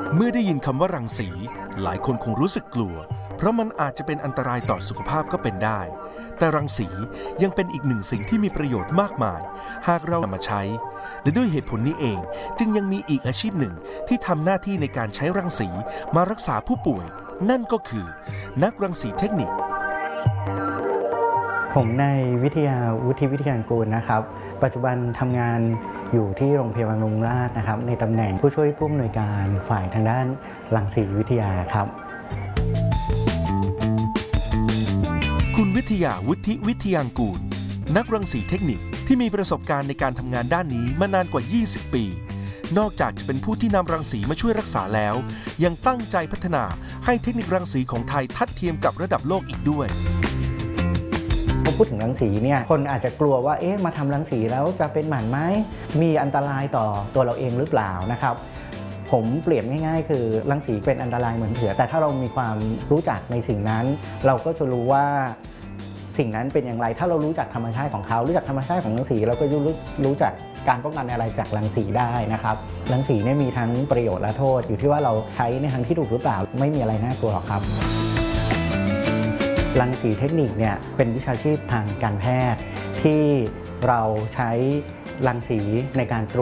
เมื่อได้ยินคำว่ารังสีหลายคนคงรู้สึกกลัวเพราะมันอาจจะเป็นอันตรายต่อสุขภาพก็เป็นได้แต่รังสียังเป็นอีกหนึ่งสิ่งที่มีประโยชน์มากมายหากเรานำมาใช้และด้วยเหตุผลนี้เองจึงยังมีอีกอาชีพหนึ่งที่ทำหน้าที่ในการใช้รังสีมารักษาผู้ป่วยนั่นก็คือนักรังสีเทคนิคผมนายวิทยาวุฒิวิทยากูลนะครับปัจจุบันทำงานอยู่ที่โรงพยาบาลบำรุงราษฎร์นะครับในตำแหน่งผู้ช่วยผู้อำนวยการฝ่ายทางด้านรังสีวิทยาครับคุณวิทยาวุฒิวิทยางกูลนักรังสีเทคนิคที่มีประสบการณ์ในการทำงานด้านนี้มานานกว่า 20 ปีนอกจากจะเป็นผู้ที่นำรังสีมาช่วยรักษาแล้วยังตั้งใจพัฒนาให้เทคนิครังสีของไทยทัดเทียมกับระดับโลกอีกด้วยพอพูดถึงรังสีเนี่ยคนอาจจะกลัวว่ามาทำรังสีแล้วจะเป็นหมันไหมมีอันตรายต่อตัวเราเองหรือเปล่านะครับผมเปรียบง่ายๆคือรังสีเป็นอันตรายเหมือนเสือแต่ถ้าเรามีความรู้จักในสิ่งนั้นเราก็จะรู้ว่าสิ่งนั้นเป็นอย่างไรถ้าเรารู้จักธรรมชาติของเขารู้จักธรรมชาติของรังสีเราก็รู้จักการป้องกันอะไรจากรังสีได้นะครับรังสีเนี่ยมีทั้งประโยชน์และโทษอยู่ที่ว่าเราใช้ในทางที่ถูกหรือเปล่าไม่มีอะไรน่ากลัวหรอกครับรังสีเทคนิคเนี่ยเป็นวิชาชีพทางการแพทย์ที่เราใช้รังสีในการตรวจ